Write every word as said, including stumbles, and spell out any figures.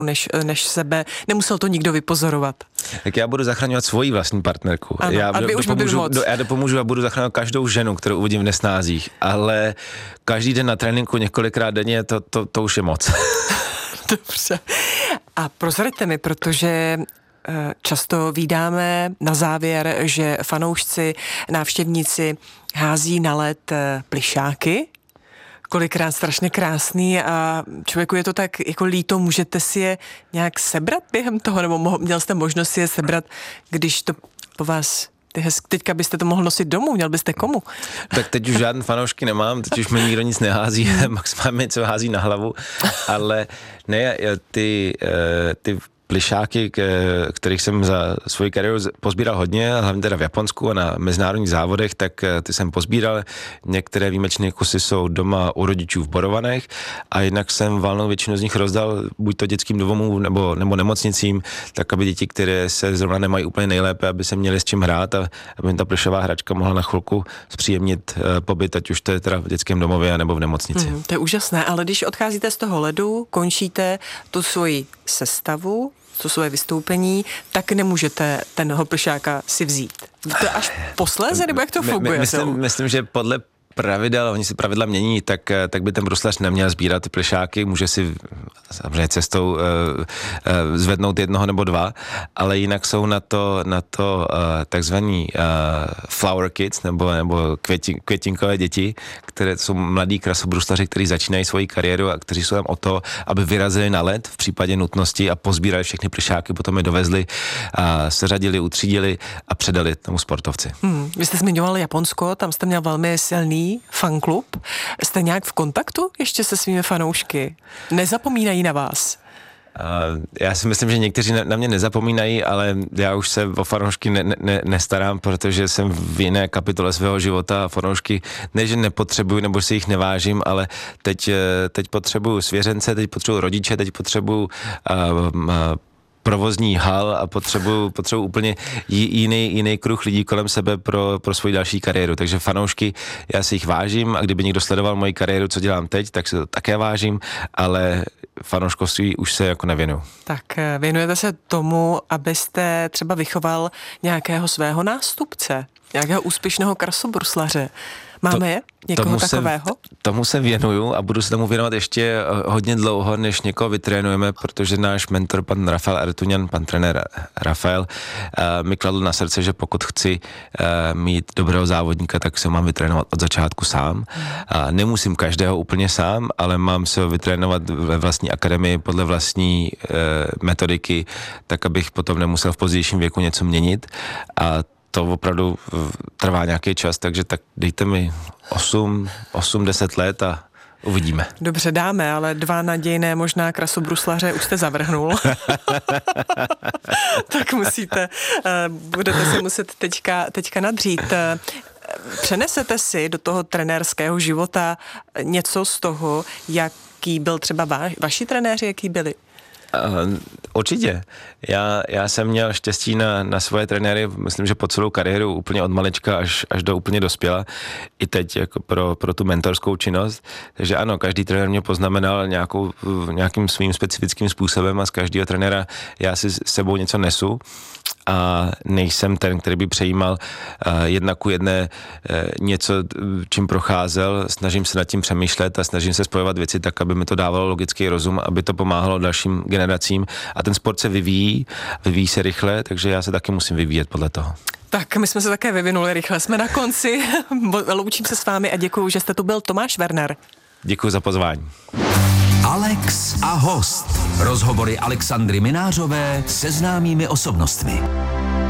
než, než sebe. Nemusel to nikdo vypozorovat. Tak já budu zachraňovat svoji vlastní partnerku. Ano, já, aby do, už dopomůžu, moc. do, já dopomůžu a budu zachraňovat každou ženu, kterou uvidím v nesnázích, ale každý den na tréninku několikrát denně, to, to, to už je moc. Dobře. A prozraďte mi, protože často vídáme na závěr, že fanoušci, návštěvníci hází na led plyšáky, kolikrát strašně krásný a člověku je to tak jako líto, můžete si je nějak sebrat během toho, nebo mohl, měl jste možnost si je sebrat, když to po vás, teďka byste to mohl nosit domů, měl byste komu? Tak teď už žádný fanoušky nemám, teď už mi nikdo nic nehází, maximálně co hází na hlavu, ale ne, ty, ty plyšáky, kterých jsem za svoji kariéru pozbíral hodně, hlavně teda v Japonsku a na mezinárodních závodech, tak ty jsem pozbíral. Některé výjimečné kusy jsou doma u rodičů v Borovanech a jinak jsem valnou většinu z nich rozdal buď to dětským domovům nebo, nebo nemocnicím, tak aby děti, které se zrovna nemají úplně nejlépe, aby se měli s čím hrát a aby jim ta plyšová hračka mohla na chvilku zpříjemnit pobyt, ať už to je teda v dětském domově nebo v nemocnici. Mm, to je úžasné, ale když odcházíte z toho ledu, končíte tu svoji sestavu, to svoje vystoupení, tak nemůžete tenho plyšáka si vzít. To je až posléze, nebo jak to funguje? My, myslím, myslím, že podle pravidel, oni si pravidla mění, tak, tak by ten bruslař neměl sbírat ty plyšáky, může si samozřejmě cestou uh, uh, zvednout jednoho nebo dva, ale jinak jsou na to, na to uh, takzvaný uh, flower kids, nebo, nebo květin, květinkové děti, které jsou mladí krasobruslaři, kteří začínají svoji kariéru a kteří jsou tam o to, aby vyrazili na led v případě nutnosti a pozbírali všechny plyšáky, potom je dovezli, a seřadili, utřídili a předali tomu sportovci. Hmm, vy jste zmiňoval Japonsko, tam jste měl velmi silný fanklub. Jste nějak v kontaktu ještě se svými fanoušky? Nezapomínají na vás? Uh, já si myslím, že někteří na, na mě nezapomínají, ale já už se o fanoušky ne, ne, nestarám, protože jsem v jiné kapitole svého života a fanoušky ne, že nepotřebuju, nebo si jich nevážím, ale teď, teď potřebuju svěřence, teď potřebuju rodiče, teď potřebuju uh, uh, provozní hal a potřebuju, potřebuju úplně jiný, jiný kruh lidí kolem sebe pro, pro svoji další kariéru. Takže fanoušky, já si jich vážím a kdyby někdo sledoval moji kariéru, co dělám teď, tak si to také vážím, ale fanouškovství už se jako nevěnuju. Tak věnujete se tomu, abyste třeba vychoval nějakého svého nástupce, nějakého úspěšného krasobruslaře. Máme to, je? Někoho tomu takového? Se, tomu se věnuju a budu se tomu věnovat ještě hodně dlouho, než někoho vytrénujeme, protože náš mentor, pan Rafael Artuňan, pan trenér Rafael, uh, mi kladl na srdce, že pokud chci uh, mít dobrého závodníka, tak se mám vytrénovat od začátku sám. Uh, nemusím každého úplně sám, ale mám se vytrénovat ve vlastní akademii podle vlastní uh, metodiky, tak abych potom nemusel v pozdějším věku něco měnit. A to opravdu trvá nějaký čas, takže tak dejte mi osm deset let a uvidíme. Dobře, dáme, ale dva nadějné možná krasobruslaře už jste zavrhnul. Tak musíte, budete se muset teďka, teďka nadřít. Přenesete si do toho trenérského života něco z toho, jaký byl třeba váš, vaši trenéři, jaký byli? Uh, určitě. Já, já jsem měl štěstí na, na svoje trenéry, myslím, že po celou kariéru, úplně od malička až, až do úplně dospěla. I teď jako pro, pro tu mentorskou činnost. Takže ano, každý trenér mě poznamenal nějakou, nějakým svým specifickým způsobem a z každého trenéra já si s sebou něco nesu. A nejsem ten, který by přejímal uh, jedna ku jedné uh, něco, čím procházel. Snažím se nad tím přemýšlet a snažím se spojovat věci tak, aby mi to dávalo logický rozum, aby to pomáhalo dalším generacím. A ten sport se vyvíjí, vyvíjí se rychle, takže já se taky musím vyvíjet podle toho. Tak, my jsme se také vyvinuli rychle. Jsme na konci. Loučím se s vámi a děkuju, že jste tu byl. Tomáš Werner. Děkuji za pozvání. Alex a host. Rozhovory Alexandry Minářové se známými osobnostmi.